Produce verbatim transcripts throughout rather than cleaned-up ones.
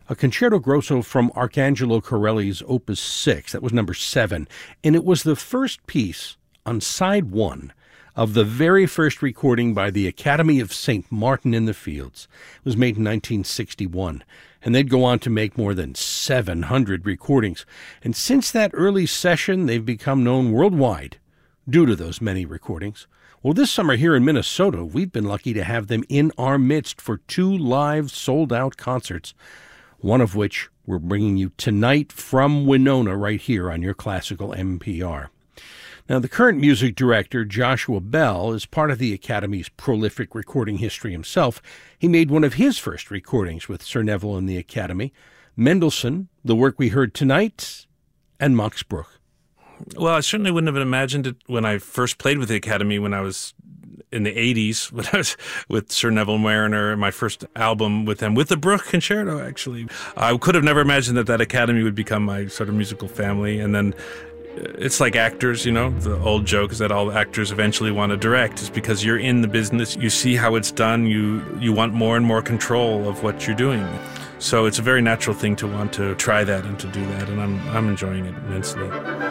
a concerto grosso from Arcangelo Corelli's Opus six. That was number seven, and it was the first piece on side one of the very first recording by the Academy of Saint Martin in the Fields. It was made in nineteen sixty-one, and they'd go on to make more than seven hundred recordings. And since that early session, they've become known worldwide due to those many recordings. Well, this summer here in Minnesota, we've been lucky to have them in our midst for two live sold-out concerts, one of which we're bringing you tonight from Winona right here on your classical N P R. Now, the current music director, Joshua Bell, is part of the Academy's prolific recording history himself. He made one of his first recordings with Sir Neville and the Academy, Mendelssohn, the work we heard tonight, and Max Bruch. Well, I certainly wouldn't have imagined it when I first played with the Academy when I was in the eighties, when I was with Sir Neville Marriner, my first album with them, with the Bruch Concerto, actually. I could have never imagined that that Academy would become my sort of musical family. And then it's like actors, you know, the old joke is that all actors eventually want to direct. It's because you're in the business, you see how it's done, you you want more and more control of what you're doing. So it's a very natural thing to want to try that and to do that, and I'm I'm enjoying it immensely.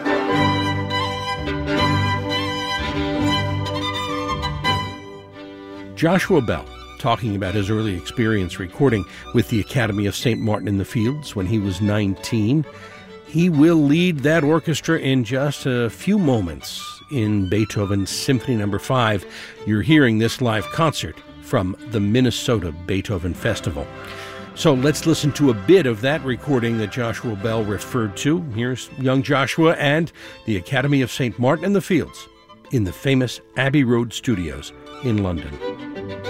Joshua Bell, talking about his early experience recording with the Academy of Saint Martin in the Fields when he was nineteen. He will lead that orchestra in just a few moments in Beethoven's Symphony Number five. You're hearing this live concert from the Minnesota Beethoven Festival. So let's listen to a bit of that recording that Joshua Bell referred to. Here's young Joshua and the Academy of Saint Martin in the Fields in the famous Abbey Road Studios in London.